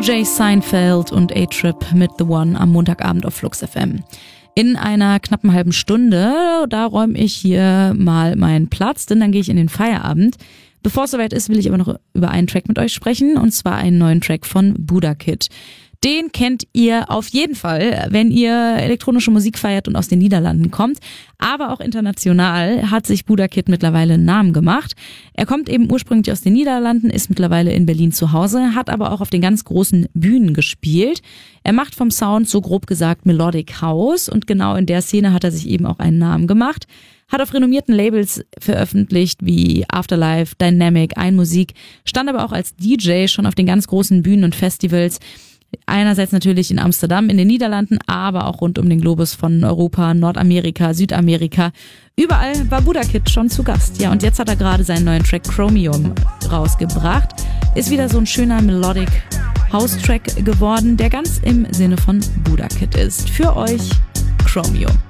Jay Seinfeld und A-Trip mit The One am Montagabend auf Flux FM. In einer knappen halben Stunde, da räume ich hier mal meinen Platz, denn dann gehe ich in den Feierabend. Bevor es soweit ist, will ich aber noch über einen Track mit euch sprechen, und zwar einen neuen Track von Buddha Kid. Den kennt ihr auf jeden Fall, wenn ihr elektronische Musik feiert und aus den Niederlanden kommt. Aber auch international hat sich Buddha Kid mittlerweile einen Namen gemacht. Er kommt eben ursprünglich aus den Niederlanden, ist mittlerweile in Berlin zu Hause, hat aber auch auf den ganz großen Bühnen gespielt. Er macht vom Sound so grob gesagt Melodic House, und genau in der Szene hat er sich eben auch einen Namen gemacht. Hat auf renommierten Labels veröffentlicht wie Afterlife, Dynamic, Einmusik, stand aber auch als DJ schon auf den ganz großen Bühnen und Festivals. Einerseits natürlich in Amsterdam, in den Niederlanden, aber auch rund um den Globus von Europa, Nordamerika, Südamerika. Überall war Buddha Kid schon zu Gast. Ja, und jetzt hat er gerade seinen neuen Track Chromium rausgebracht. Ist wieder so ein schöner Melodic House-Track geworden, der ganz im Sinne von Buddha Kid ist. Für euch Chromium.